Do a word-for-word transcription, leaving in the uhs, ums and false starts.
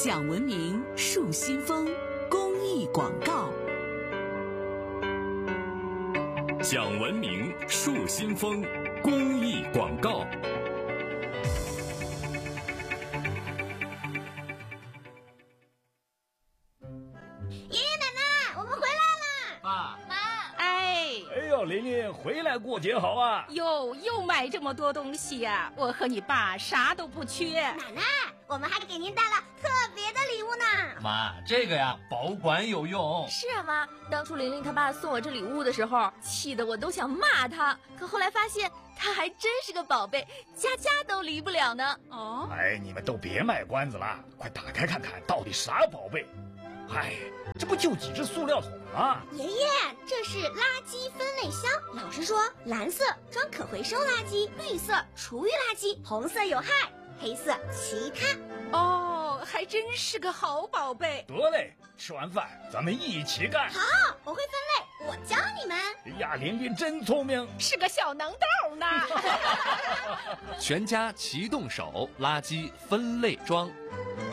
讲文明树新风公益广告。 讲文明树新风公益广告。 爷爷奶奶，我们回来啦！ 爸妈， 哎， 哎呦，琳琳回来过节好啊！ 哟，又买这么多东西呀、啊！我和你爸啥都不缺。 奶奶，我们还给您带了特别的礼物呢。 妈，这个呀，保管有用。 是啊，妈，当初玲玲她爸送我这礼物的时候，气得我都想骂他，可后来发现他还真是个宝贝，家家都离不了呢。 哦， 哎，你们都别卖关子了，快打开看看到底啥宝贝。嗨，这不就几只塑料桶吗？ 爷爷，这是垃圾分类箱。老师说，蓝色装可回收垃圾，绿色厨余垃圾，红色有害，黑色其他。 哦，还真是个好宝贝。 得嘞，吃完饭咱们一起干。 好，我会分类，我教你们。 哎呀，琳琳真聪明， 是个小能豆呢。 全家齐动手，垃圾分类装。